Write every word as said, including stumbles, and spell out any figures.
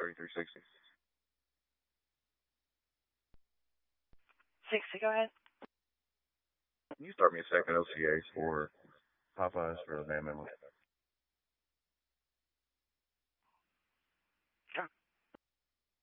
thirty-three sixty. sixty, go ahead. Can you start me a second O C A for Popeyes for the band member?